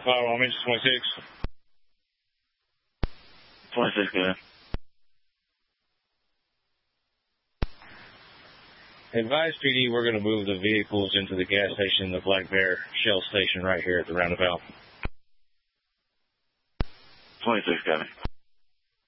I'm in 26. 26, go ahead. Advise PD, we're going to move the vehicles into the gas station, the Black Bear Shell station right here at the roundabout. 26, got it.